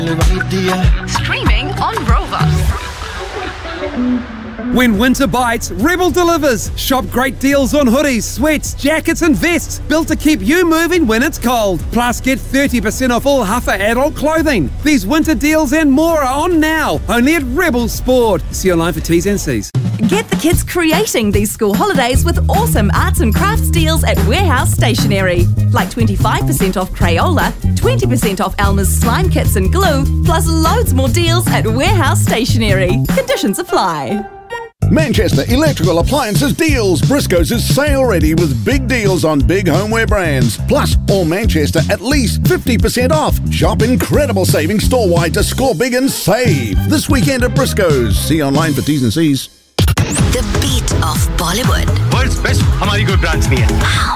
Streaming on Rover. When winter bites, Rebel delivers. Shop great deals on hoodies, sweats, jackets and vests built to keep you moving when it's cold. Plus get 30% off all Huffer adult clothing. These winter deals and more are on now, only at Rebel Sport. See online for T's and C's. Get the kids creating these school holidays with awesome arts and crafts deals at Warehouse Stationery. Like 25% off Crayola, 20% off Elmer's slime kits and glue, plus loads more deals at Warehouse Stationery. Conditions apply. Manchester Electrical Appliances deals. Briscoes is sale ready with big deals on big homeware brands. Plus, all Manchester at least 50% off. Shop incredible savings store-wide to score big and save. This weekend at Briscoes. See online for T's and C's. The beat of Bollywood. World's best हमारी कोई branch नहीं है.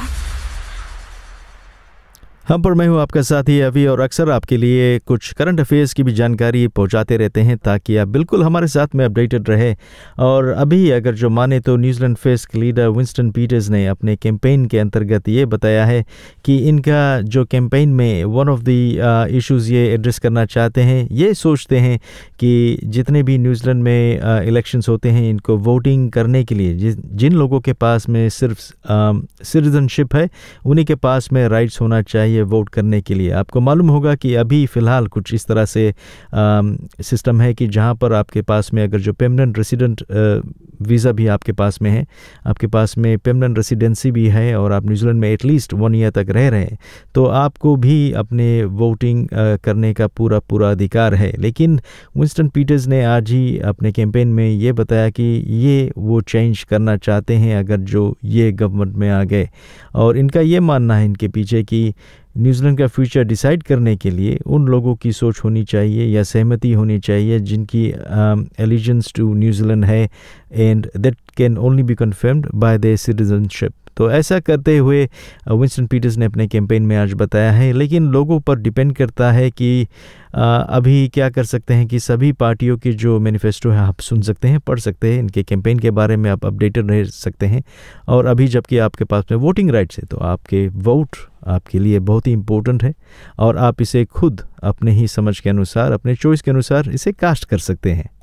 हम पर मैं हूँ आपका साथी अभी और अक्सर आपके लिए कुछ करंट अफेयर्स की भी जानकारी पहुँचाते रहते हैं ताकि आप बिल्कुल हमारे साथ में अपडेटेड रहे. और अभी अगर जो माने तो न्यूजीलैंड फेस के लीडर विंस्टन पीटर्स ने अपने कैंपेन के अंतर्गत ये बताया है कि इनका जो कैंपेन में वन ऑफ द इश्यूज़ ये एड्रेस करना चाहते हैं. ये सोचते हैं कि जितने भी न्यूजीलैंड में इलेक्शंस होते हैं इनको वोटिंग करने के लिए जिन लोगों के पास में सिर्फ सिटीजनशिप है उन्हीं के पास में राइट्स होना चाहिए वोट करने के लिए. आपको मालूम होगा कि अभी फ़िलहाल कुछ इस तरह से सिस्टम है कि जहां पर आपके पास में अगर जो परमानेंट रेसिडेंट वीज़ा भी आपके पास में है, आपके पास में परमानेंट रेसिडेंसी भी है और आप न्यूजीलैंड में एटलीस्ट 1 ईयर तक रह रहे हैं तो आपको भी अपने वोटिंग करने का पूरा अधिकार है. लेकिन विंस्टन पीटर्स ने आज ही अपने कैंपेन में ये बताया कि ये वो चेंज करना चाहते हैं अगर जो ये गवर्नमेंट में आ गए. और इनका ये मानना है इनके पीछे कि न्यूजीलैंड का फ्यूचर डिसाइड करने के लिए उन लोगों की सोच होनी चाहिए या सहमति होनी चाहिए जिनकी एलिजेंस टू न्यूजीलैंड है and that can only B confirmed bye their citizenship. तो ऐसा करते हुए विंस्टन पीटर्स ने अपने कैंपेन में आज बताया है. लेकिन लोगों पर डिपेंड करता है कि अभी क्या कर सकते हैं कि सभी पार्टियों की जो मैनिफेस्टो है आप सुन सकते हैं, पढ़ सकते हैं, इनके कैंपेन के बारे में आप अपडेटेड रह सकते हैं. और अभी जबकि आपके पास में वोटिंग राइट्स है तो आपके वोट आपके लिए बहुत ही इम्पोर्टेंट है और आप इसे खुद अपने ही समझ के अनुसार अपने चॉइस के अनुसार इसे कास्ट कर सकते हैं.